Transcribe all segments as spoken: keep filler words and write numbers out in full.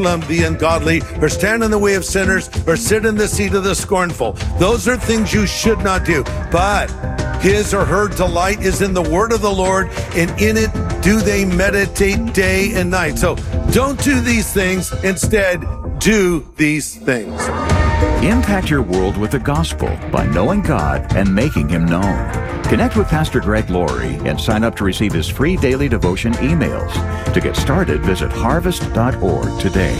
be ungodly, or stand in the way of sinners, or sit in the seat of the scornful. Those are things you should not do. But his or her delight is in the word of the Lord, and in it do they meditate day and night. So don't do these things. Instead, do these things. Impact your world with the gospel by knowing God and making Him known. Connect with Pastor Greg Laurie and sign up to receive his free daily devotion emails. To get started, visit harvest dot org today.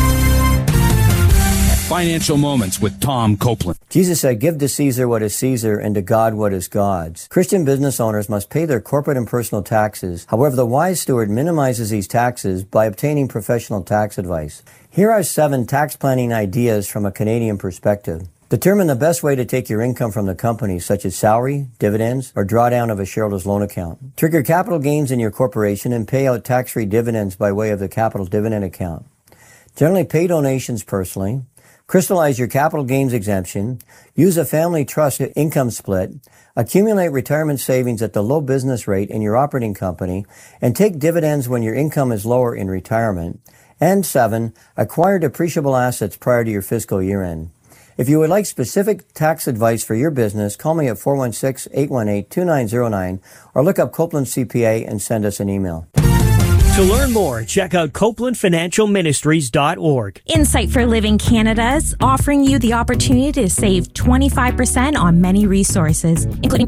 Financial Moments with Tom Copeland. Jesus said, "Give to Caesar what is Caesar and to God what is God's." Christian business owners must pay their corporate and personal taxes. However, the wise steward minimizes these taxes by obtaining professional tax advice. Here are seven tax planning ideas from a Canadian perspective. Determine the best way to take your income from the company, such as salary, dividends, or drawdown of a shareholder's loan account. Trigger capital gains in your corporation and pay out tax-free dividends by way of the capital dividend account. Generally pay donations personally. Crystallize your capital gains exemption. Use a family trust income split. Accumulate retirement savings at the low business rate in your operating company. And take dividends when your income is lower in retirement. And seven, acquire depreciable assets prior to your fiscal year end. If you would like specific tax advice for your business, call me at four one six, eight one eight, two nine zero nine or look up Copeland C P A and send us an email. To learn more, check out Copeland Financial Ministries dot org. Insight for Living Canada is offering you the opportunity to save twenty-five percent on many resources, including